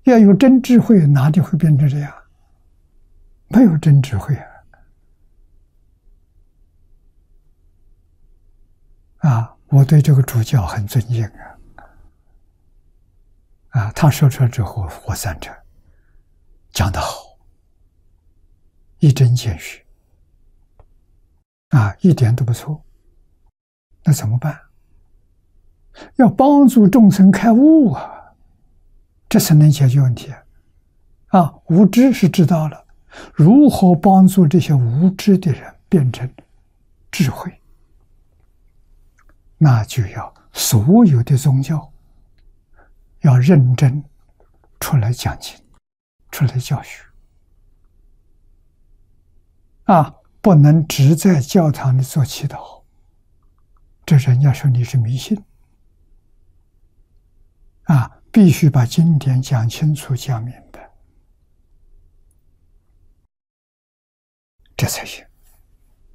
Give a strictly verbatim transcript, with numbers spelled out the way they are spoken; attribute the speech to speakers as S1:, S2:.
S1: 要有真智慧，哪里会变成这样？没有真智慧啊！啊，我对这个主教很尊敬啊！啊，他说出来之后，我赞成，讲得好，一针见血，啊，一点都不错。那怎么办？要帮助众生开悟啊，这才能解决问题啊！啊，无知是知道了，如何帮助这些无知的人变成智慧？那就要所有的宗教要认真出来讲经，出来教学啊，不能只在教堂里做祈祷，这人家说你是迷信啊，必须把经典讲清楚、讲明白，这才行。